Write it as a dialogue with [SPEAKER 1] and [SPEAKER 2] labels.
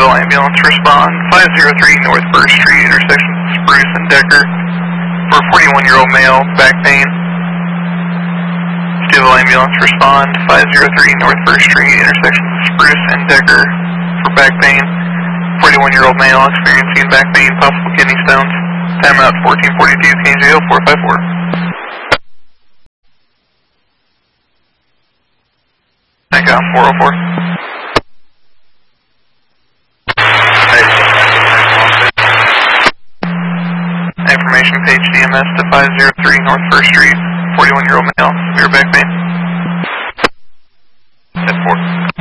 [SPEAKER 1] Civil ambulance respond 503 North 1st Street, intersection Spruce and Decker, for 41-year-old male, back pain. Civil ambulance respond 503 North 1st Street, intersection Spruce and Decker, for back pain. 41-year-old male experiencing back pain, possible kidney stones. Time out 1442, KJL 454. Echo 404. Information page DMS to 503 North 1st Street, 41-year-old male, severe back pain. 10-4.